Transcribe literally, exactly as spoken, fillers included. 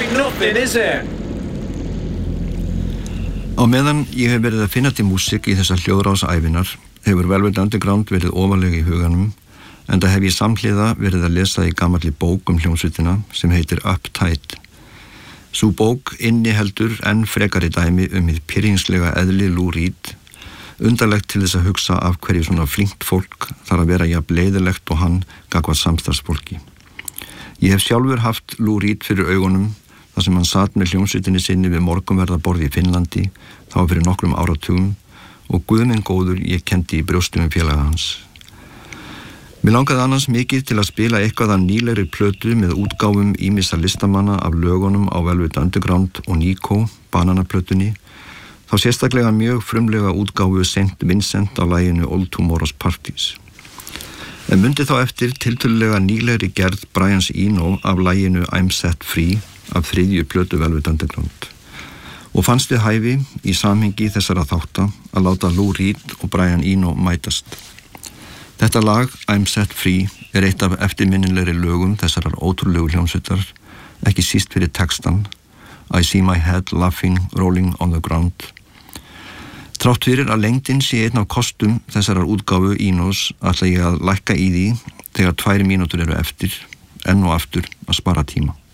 ain't nothing, is there? Á meðan ég hef verið að finna til músík í þessar hljóðrásævinar hefur Velvet Underground verið ofarlega í huganum, enda hef ég samhliða verið að lesa í gamalli bók um hljómsveitina sem heitir Uptight. Sú bók inniheldur enn frekari dæmi um hið pyrringslega eðli Lou Reed, undarlegt til þess að hugsa af hverju svona flinkt fólk þarf að vera jafn leiðilegt og hann gagnvart samstarfsfólki. Ég hef sjálfur haft Lou Reed fyrir augunum þar sem hann sat með hljómsveitinni sinni við morgunverðarborði í Finnlandi þá fyrir nokkrum áratugum og guð minn góður ég kenndi í brjóstum um félaga hans. Mér langaði annars mikið til að spila eitthvað af nýlegri plötu með útgáfum ýmissa listamanna af lögunum á Velvet Underground og Nico, bananaplötunni, þá sérstaklega mjög frumlega útgáfu Saint Vincent á laginu Old Tomorrow's Parties. En mundi þá eftir tiltölulega nýlegri gerð Brians Eno af laginu I'm Set Free af þriðju plötu Velvet Underground og fannst við hæfi í samhengi þessara þátta að láta Lou Reed og Brian Eno mætast. Þetta lag, I'm Set Free, er eitt af eftirminnilegri lögum þessarar ótrúlegu hljómsveitar, ekki síst fyrir textan I see my head laughing, rolling on the ground. Þrátt fyrir að lengdin sé einn af kostum þessarar útgáfu Enos ætla ég að lækka í því þegar tvær mínútur eru eftir, enn og aftur að spara tíma.